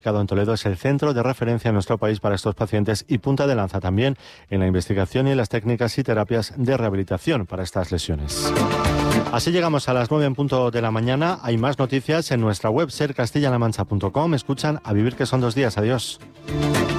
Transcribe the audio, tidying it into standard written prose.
en Toledo es el centro de referencia en nuestro país para estos pacientes y punta de lanza también en la investigación y en las técnicas y terapias de rehabilitación para estas lesiones. Así llegamos a las 9 en punto de la mañana. Hay más noticias en nuestra web sercastellalamancha.com. Escuchan A Vivir que son 2 días. Adiós.